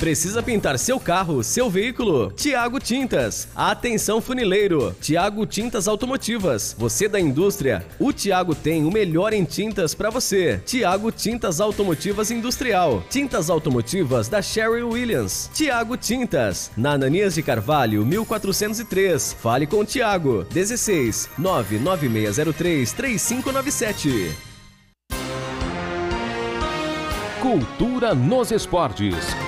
Precisa pintar seu carro, seu veículo? Tiago Tintas. Atenção funileiro. Tiago Tintas Automotivas. Você da indústria? O Tiago tem o melhor em tintas para você. Tiago Tintas Automotivas Industrial. Tintas automotivas da Sherwin Williams. Tiago Tintas. Na Ananias de Carvalho, 1403. Fale com o Tiago. 16 99603 3597. Cultura nos esportes.